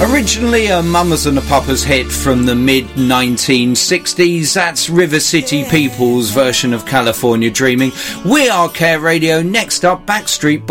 Originally a Mamas and the Papas hit from the mid-1960s, that's River City People's version of California Dreaming. We are Care Radio. Next up, Backstreet Boys.